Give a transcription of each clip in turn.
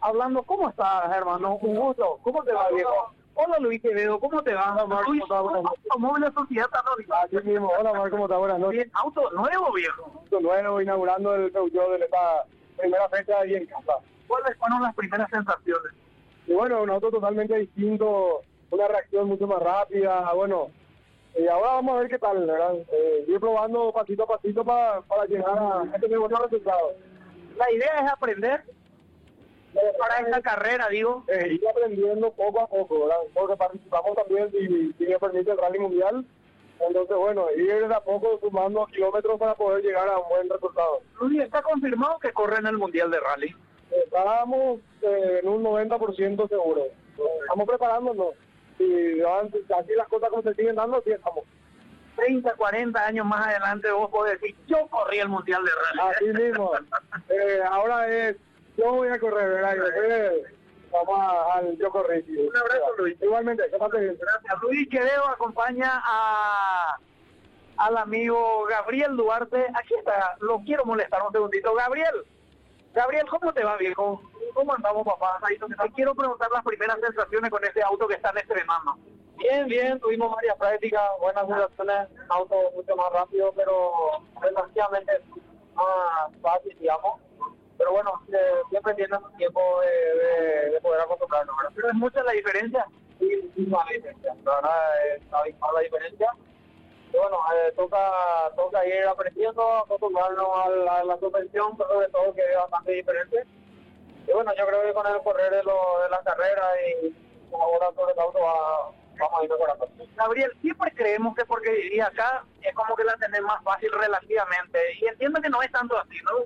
hablando. ¿Cómo estás, hermano? Un gusto. ¿Cómo te va, viejo? Hola, Luis Quevedo. ¿Cómo te va? Hola, Mar, ¿cómo estás? Buenas noches. Automóviles Sociedad Anónima. Así mismo. Hola, Mar, ¿cómo estás? Buenas noches. Bien, auto nuevo, viejo. Auto nuevo, inaugurando el Peugeot de esta primera fecha ahí en casa. ¿Cuáles fueron las primeras sensaciones? Y bueno, un auto totalmente distinto, una reacción mucho más rápida, bueno. Y ahora vamos a ver qué tal, ¿verdad? Ir probando pasito a pasito para llegar a tener buenos resultados. La idea es aprender para esta carrera, digo. Ir aprendiendo poco a poco, ¿verdad? Porque participamos también, si me permite, el Rally Mundial. Entonces, bueno, ir de a poco sumando kilómetros para poder llegar a un buen resultado. Luis, ¿está confirmado que corre en el Mundial de Rally? Estábamos en un 90% seguro. Estamos preparándonos. Y así las cosas como se siguen dando, sí estamos. 30, 40 años más adelante vos podés decir, yo corrí el Mundial de Rally. Así mismo. Ahora yo voy a correr, ¿verdad? Y después vamos al yo corrí. Un abrazo, Luis. Igualmente, que pase bien. Gracias. Luis Quevedo acompaña al amigo Gabriel Duarte. Aquí está, lo quiero molestar un segundito. Gabriel, ¿cómo te va, viejo? ¿Cómo andamos, papá? Te quiero preguntar las primeras sensaciones con este auto que están estrenando. Bien, tuvimos varias prácticas, buenas sensaciones, auto mucho más rápido, pero relativamente más fácil, digamos. Pero bueno, siempre tiene un tiempo de poder acostumbrarnos, ¿verdad? ¿Pero es mucha la diferencia? Sí, la diferencia. La verdad, es abismal la diferencia. Y bueno, toca ir aprendiendo, acostumbrarnos a la suspensión, pero sobre todo que es bastante diferente. Y bueno, yo creo que con el correr de las carreras y ahora sobre el auto vamos a ir mejorando. Gabriel, siempre creemos que porque vivís acá es como que la tenés más fácil relativamente. Y entiendo que no es tanto así, ¿no?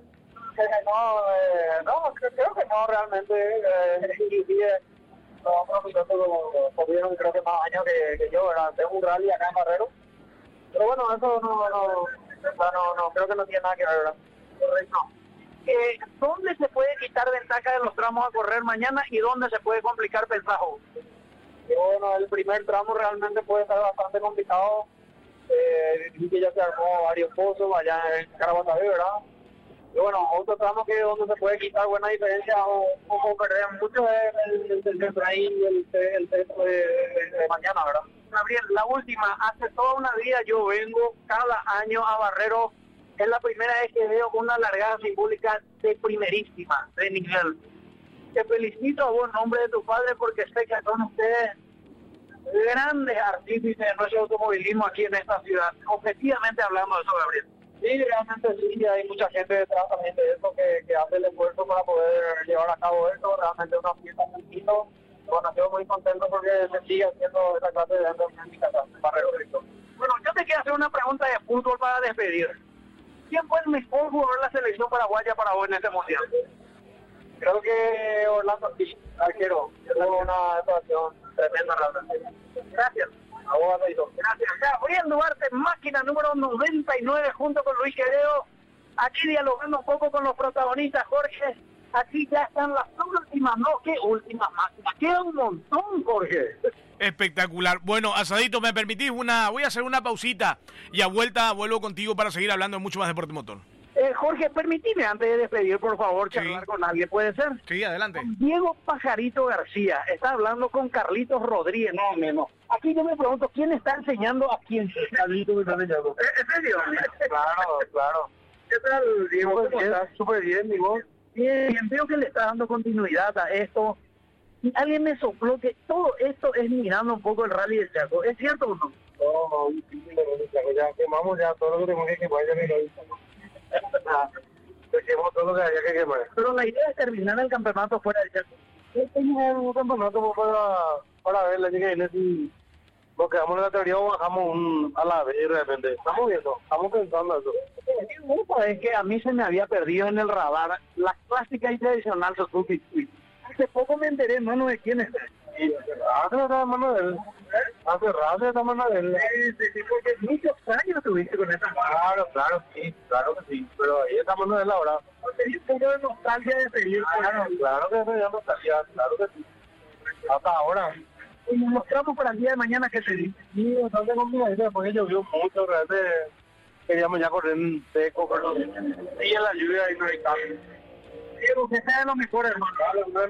No, creo que no realmente. Los pilotos tuvieron creo que más años que yo, ¿verdad? Tengo un rally acá en Barrero. Pero bueno, eso no creo que no tiene nada que ver, ¿verdad? Correcto. ¿Dónde se puede quitar ventaja de los tramos a correr mañana y dónde se puede complicar Pensajo? Y bueno, el primer tramo realmente puede estar bastante complicado. Y que ya se armó varios pozos allá en Carabatabé, ¿verdad? Y bueno, otro tramo que donde se puede quitar buena diferencia o perder mucho es el tercer ahí y el texto de mañana, ¿verdad? Gabriel, la última, hace toda una vida yo vengo cada año a Barrero, es la primera vez que veo una largada simbólica de primerísima, de nivel. Te felicito a vos en nombre de tu padre porque sé que son ustedes grandes artífices de nuestro automovilismo aquí en esta ciudad. Objetivamente hablando de eso, Gabriel. Sí, realmente sí, hay mucha gente detrás también de eso que hace el esfuerzo para poder llevar a cabo esto. Realmente una fiesta muy lindo. Bueno, estoy muy contento porque se sigue haciendo esta clase de eventos en mi casa, Barrero Cristo. Bueno, yo te quiero hacer una pregunta de fútbol para despedir. ¿Quién fue el mejor jugador de la selección paraguaya para vos en este mundial? Creo que Orlando sí, arquero. Tuvo una actuación tremenda realmente. Gracias. A vos, Alonso. Gracias. Gabriel Duarte, máquina número 99 junto con Luis Quevedo. Aquí dialogando un poco con los protagonistas, Jorge. Aquí ya están las últimas, no, ¿qué últimas máquinas? Queda un montón, Jorge. Espectacular. Bueno, Asadito, ¿me permitís voy a hacer una pausita y a vuelta vuelvo contigo para seguir hablando de mucho más deporte motor? Jorge, permitime antes de despedir, por favor, charlar con alguien, ¿puede ser? Sí, adelante. Diego Pajarito García está hablando con Carlitos Rodríguez, no menos. Aquí yo me pregunto, ¿quién está enseñando a quién? Carlitos me está enseñando. ¿En serio? Claro. ¿Qué tal, Diego? ¿Cómo estás? Súper bien, Diego. Bien, veo que le está dando continuidad a esto. Y alguien me sopló que todo esto es mirando un poco el Rally del Chaco. ¿Es cierto o no? No, ya quemamos ya todo lo que tenemos que quemar, ya que quemamos todo lo que había que quemar. Pero la idea es terminar el campeonato fuera del Chaco. Tenemos un campeonato para ver la que viene si nos quedamos en la teoría o bajamos a la vez de repente. Estamos pensando eso. Es que a mí se me había perdido en el radar la clásica y tradicional Suzuki Swift. Hace poco me enteré, hermano, de quién es. Hace rato está Manuel. Sí, porque muchos años tuviste con esa. Claro que sí. Pero ahí está Manuel ahora. Tenía un poco de nostalgia de seguir. Claro que me da nostalgia, claro que sí. Hasta ahora. Y nos mostramos para el día de mañana que se dice. Sí, bastante complicado porque llovió mucho, realmente queríamos ya correr en seco, pero sí en la lluvia y no hay cambio. Diego, que sea lo mejor, hermano.